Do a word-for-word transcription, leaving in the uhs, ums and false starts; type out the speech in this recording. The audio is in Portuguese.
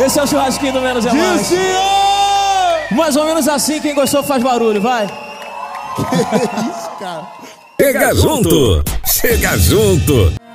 Esse é o churrasquinho do Menos é Mais. Mais ou menos assim, quem gostou faz barulho, vai. Que isso, cara? Chega junto, chega junto.